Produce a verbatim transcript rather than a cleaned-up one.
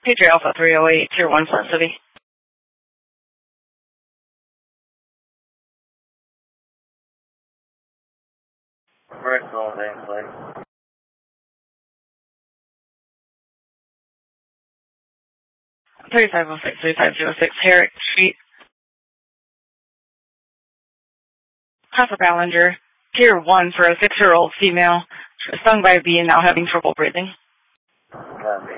Patriot Alpha three oh eight, Tier one, Sun City. Correct, all day, please. thirty-five oh six, thirty-five oh six, Herrick Street. Casa Ballinger, Tier one for a six-year-old female, stung by a bee and now having trouble breathing. Copy.